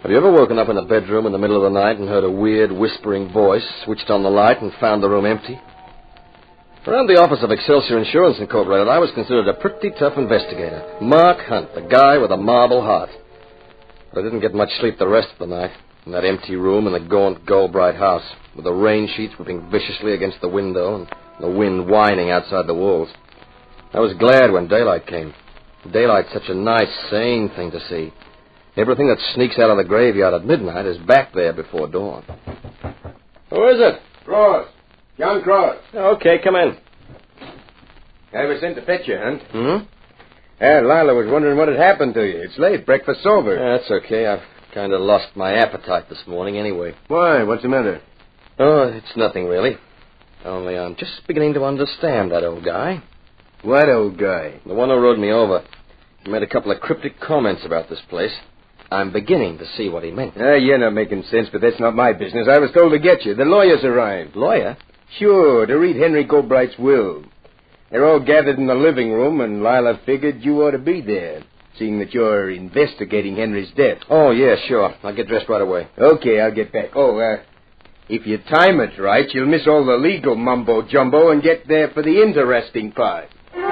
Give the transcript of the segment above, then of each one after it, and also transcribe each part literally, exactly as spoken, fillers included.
Have you ever woken up in a bedroom in the middle of the night and heard a weird, whispering voice, switched on the light, and found the room empty? Around the office of Excelsior Insurance Incorporated, I was considered a pretty tough investigator. Mark Hunt, the guy with a marble heart. But I didn't get much sleep the rest of the night in that empty room in the gaunt, gold-bright house, with the rain sheets whipping viciously against the window and the wind whining outside the walls. I was glad when daylight came. Daylight's such a nice, sane thing to see. Everything that sneaks out of the graveyard at midnight is back there before dawn. Who is it? Cross. John Cross. Okay, come in. I was sent to fetch you, Hunt. Hmm? Uh, Lila was wondering what had happened to you. It's late. Breakfast's over. Yeah, that's okay. I've kind of lost my appetite this morning anyway. Why? What's the matter? Oh, it's nothing really. Only I'm just beginning to understand that old guy. What old guy? The one who rode me over. He made a couple of cryptic comments about this place. I'm beginning to see what he meant. Ah, you're not making sense, but that's not my business. I was told to get you. The lawyers arrived. Lawyer? Sure, to read Henry Goldbright's will. They're all gathered in the living room, and Lila figured you ought to be there, seeing that you're investigating Henry's death. Oh, yeah, sure. I'll get dressed right away. Okay, I'll get back. Oh, uh, if you time it right, you'll miss all the legal mumbo-jumbo and get there for the interesting part.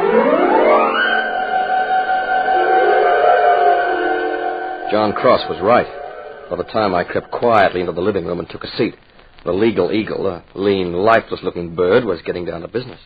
John Cross was right. By the time I crept quietly into the living room and took a seat, the legal eagle, a lean, lifeless-looking bird, was getting down to business.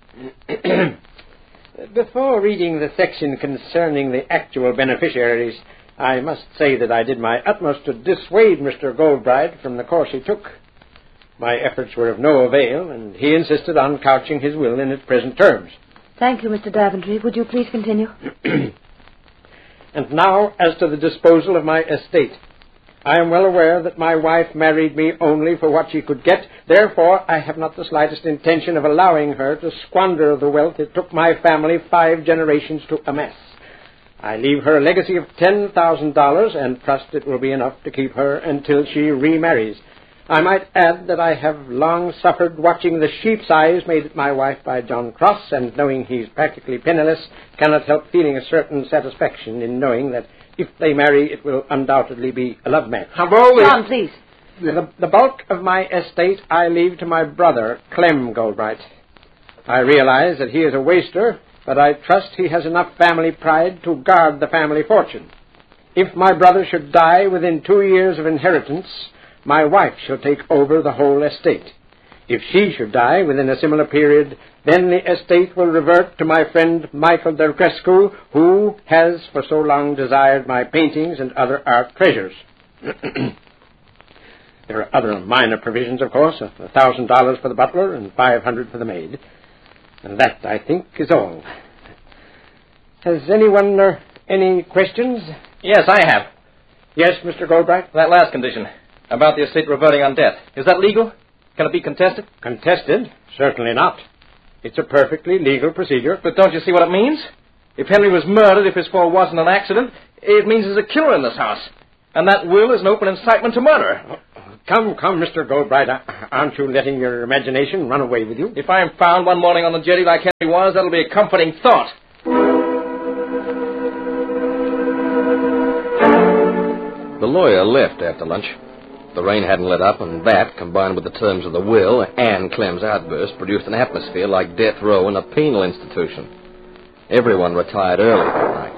Before reading the section concerning the actual beneficiaries, I must say that I did my utmost to dissuade Mister Goldbright from the course he took. My efforts were of no avail, and he insisted on couching his will in its present terms. Thank you, Mister Daventry. Would you please continue? And now, as to the disposal of my estate. I am well aware that my wife married me only for what she could get. Therefore, I have not the slightest intention of allowing her to squander the wealth it took my family five generations to amass. I leave her a legacy of ten thousand dollars and trust it will be enough to keep her until she remarries. I might add that I have long suffered watching the sheep's eyes made at my wife by John Cross, and knowing he's practically penniless, cannot help feeling a certain satisfaction in knowing that if they marry, it will undoubtedly be a love match. I've always... John, please. The, the bulk of my estate I leave to my brother, Clem Goldbright. I realize that he is a waster, but I trust he has enough family pride to guard the family fortune. If my brother should die within two years of inheritance, my wife shall take over the whole estate. If she should die within a similar period, then the estate will revert to my friend Michael Delcrescu, who has for so long desired my paintings and other art treasures. There are other minor provisions, of course, of a thousand dollars for the butler and five hundred for the maid. And that, I think, is all. Has anyone uh, any questions? Yes, I have. Yes, Mister Goldbright? That last condition, about the estate reverting on death. Is that legal? Can it be contested? Contested? Certainly not. It's a perfectly legal procedure. But don't you see what it means? If Henry was murdered, if his fall wasn't an accident, it means there's a killer in this house. And that will is an open incitement to murder. Come, come, Mister Goldbright. Aren't you letting your imagination run away with you? If I'm found one morning on the jetty like Henry was, that'll be a comforting thought. The lawyer left after lunch. The rain hadn't let up, and that, combined with the terms of the will and Clem's outburst, produced an atmosphere like death row in a penal institution. Everyone retired early that night.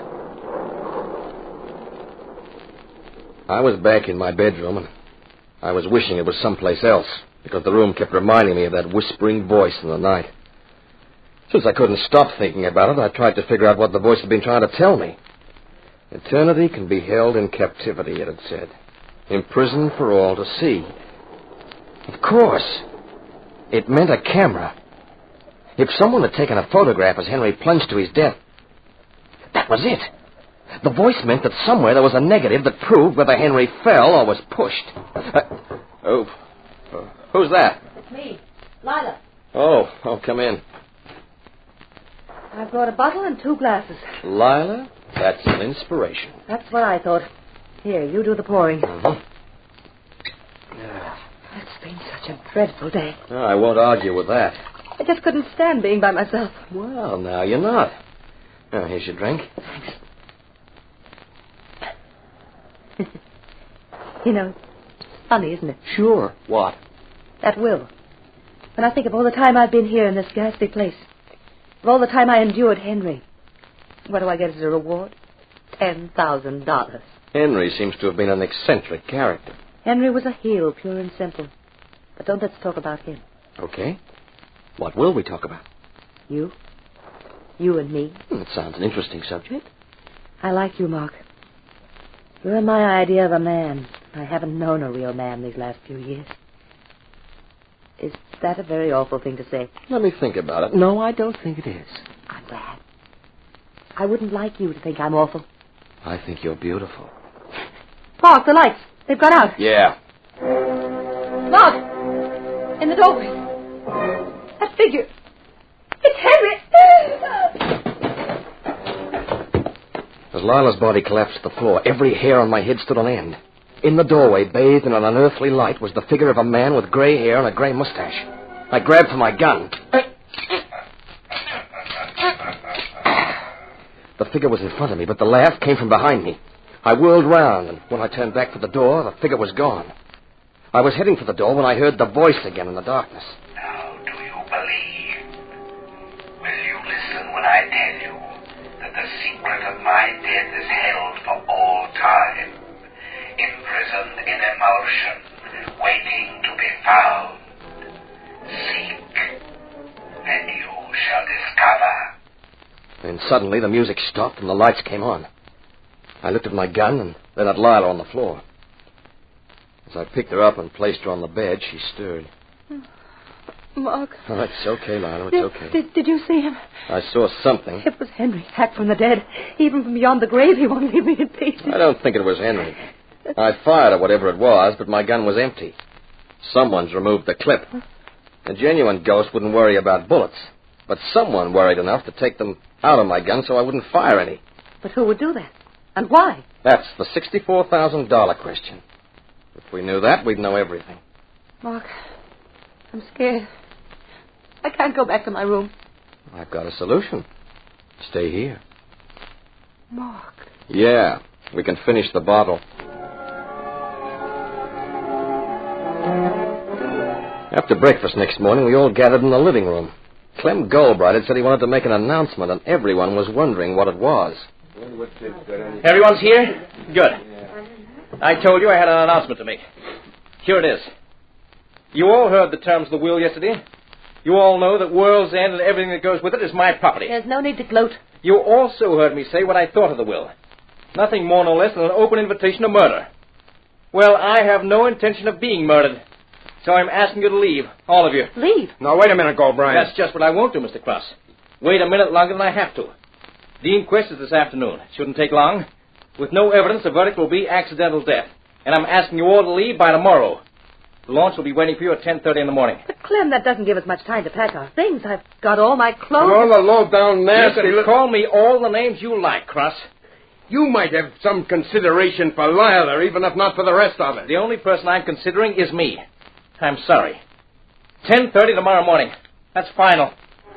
I was back in my bedroom, and I was wishing it was someplace else, because the room kept reminding me of that whispering voice in the night. Since I couldn't stop thinking about it, I tried to figure out what the voice had been trying to tell me. Eternity can be held in captivity, it had said. Imprisoned for all to see. Of course. It meant a camera. If someone had taken a photograph as Henry plunged to his death, that was it. The voice meant that somewhere there was a negative that proved whether Henry fell or was pushed. Uh, oh, uh, who's that? It's me, Lila. Oh, oh, come in. I've brought a bottle and two glasses. Lila, that's an inspiration. That's what I thought. Here, you do the pouring. Uh-huh. It's been such a dreadful day. Oh, I won't argue with that. I just couldn't stand being by myself. Well, now you're not. Oh, here's your drink. Thanks. You know, it's funny, isn't it? Sure. What? That will. When I think of all the time I've been here in this ghastly place, of all the time I endured Henry, what do I get as a reward? Ten thousand dollars. Henry seems to have been an eccentric character. Henry was a heel, pure and simple. But don't let's talk about him. Okay. What will we talk about? You. You and me. Hmm, it sounds an interesting subject. I like you, Mark. You're my idea of a man. I haven't known a real man these last few years. Is that a very awful thing to say? Let me think about it. No, I don't think it is. I'm glad. I wouldn't like you to think I'm awful. I think you're beautiful. Mark, the lights. They've gone out. Yeah. Mark! In the doorway. That figure. It's Henry! As Lila's body collapsed to the floor, every hair on my head stood on end. In the doorway, bathed in an unearthly light, was the figure of a man with gray hair and a gray mustache. I grabbed for my gun. The figure was in front of me, but the laugh came from behind me. I whirled round, and when I turned back for the door, the figure was gone. I was heading for the door when I heard the voice again in the darkness. Now, do you believe? Will you listen when I tell you that the secret of my death is held for all time, imprisoned in emulsion, waiting to be found? Seek, and you shall discover. And suddenly the music stopped and the lights came on. I looked at my gun and then at Lila on the floor. As I picked her up and placed her on the bed, she stirred. Mark. Oh, it's okay, Lila. It's Did, okay. Did, did you see him? I saw something. It was Henry, hacked from the dead. Even from beyond the grave, he won't leave me in peace. I don't think it was Henry. I fired at whatever it was, but my gun was empty. Someone's removed the clip. A genuine ghost wouldn't worry about bullets, but someone worried enough to take them out of my gun so I wouldn't fire any. But who would do that? And why? That's the sixty-four thousand dollars question. If we knew that, we'd know everything. Mark, I'm scared. I can't go back to my room. I've got a solution. Stay here. Mark. Yeah, we can finish the bottle. After breakfast next morning, we all gathered in the living room. Clem Goldbright had said he wanted to make an announcement, and everyone was wondering what it was. Everyone's here? Good. I told you I had an announcement to make. Here it is. You all heard the terms of the will yesterday. You all know that World's End and everything that goes with it is my property. There's no need to gloat. You also heard me say what I thought of the will. Nothing more nor less than an open invitation to murder. Well, I have no intention of being murdered. So I'm asking you to leave, all of you. Leave? Now, wait a minute, Goldbright. That's just what I won't do, Mister Cross. Wait a minute longer than I have to. The inquest is this afternoon. It shouldn't take long. With no evidence, the verdict will be accidental death. And I'm asking you all to leave by tomorrow. The launch will be waiting for you at ten thirty in the morning. But, Clem, that doesn't give us much time to pack our things. I've got all my And clothes. all the low-down nasty... You can call me all the names you like, Cross. You might have some consideration for Lila, even if not for the rest of it. The only person I'm considering is me. I'm sorry. ten thirty tomorrow morning. That's final.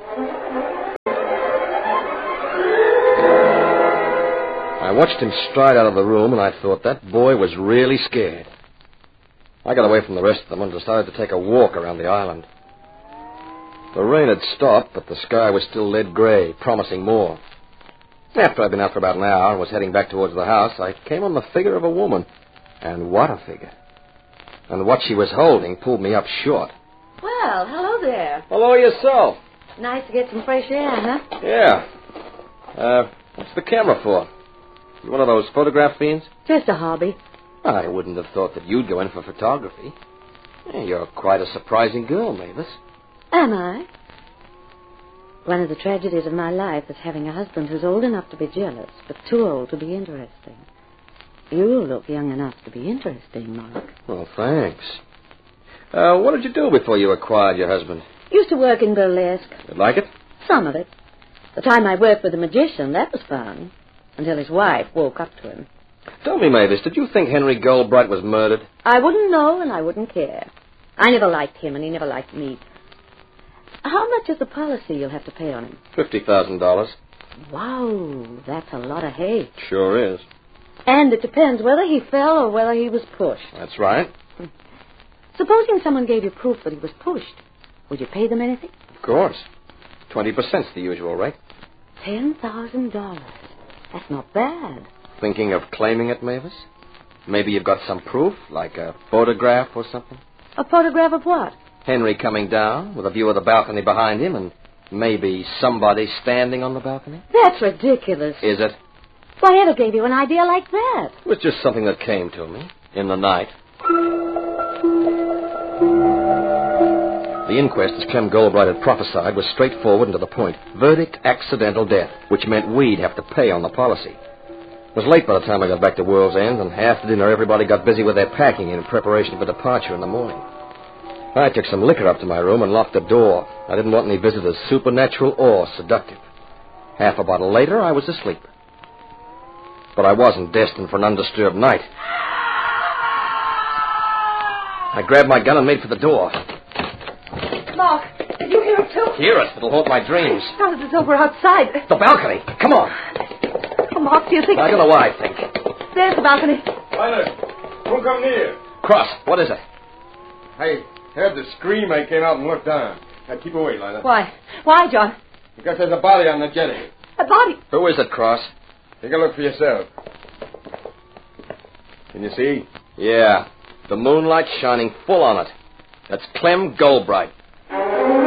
I watched him stride out of the room, and I thought that boy was really scared. I got away from the rest of them and decided to take a walk around the island. The rain had stopped, but the sky was still lead gray, promising more. After I'd been out for about an hour and was heading back towards the house, I came on the figure of a woman. And what a figure. And what she was holding pulled me up short. Well, hello there. Hello yourself. Nice to get some fresh air, huh? Yeah. Uh, what's the camera for? You one of those photograph fiends? Just a hobby. I wouldn't have thought that you'd go in for photography. Yeah, you're quite a surprising girl, Mavis. Am I? One of the tragedies of my life is having a husband who's old enough to be jealous, but too old to be interesting. You look young enough to be interesting, Mark. Well, thanks. Uh, what did you do before you acquired your husband? Used to work in burlesque. You like it? Some of it. The time I worked with a magician, that was fun. Until his wife woke up to him. Tell me, Mavis, did you think Henry Goldbright was murdered? I wouldn't know and I wouldn't care. I never liked him and he never liked me. How much is the policy you'll have to pay on him? Fifty thousand dollars. Wow, that's a lot of hay. Sure is. And it depends whether he fell or whether he was pushed. That's right. Supposing someone gave you proof that he was pushed, would you pay them anything? Of course. Twenty percent's the usual rate. Ten thousand dollars. That's not bad. Thinking of claiming it, Mavis? Maybe you've got some proof, like a photograph or something? A photograph of what? Henry coming down with a view of the balcony behind him and maybe somebody standing on the balcony? That's ridiculous. Is it? Why ever gave you an idea like that? It was just something that came to me in the night. The inquest, as Clem Goldbright had prophesied, was straightforward and to the point. Verdict, accidental death, which meant we'd have to pay on the policy. It was late by the time I got back to World's End, and after dinner everybody got busy with their packing in preparation for departure in the morning. I took some liquor up to my room and locked the door. I didn't want any visitors, supernatural or seductive. Half a bottle later, I was asleep. But I wasn't destined for an undisturbed night. I grabbed my gun and made for the door. Mark, did you hear it too? Hear it. It'll haunt my dreams. Sounds as though we're outside. The balcony. Come on. Oh, Mark, do you think... I don't know what I think. There's the balcony. Lila, don't come near. Cross, what is it? I heard the scream. I came out and looked down. Now, keep away, Lila. Why? Why, John? Because there's a body on the jetty. A body. Who is it, Cross? Take a look for yourself. Can you see? Yeah. The moonlight shining full on it. That's Clem Goldbright.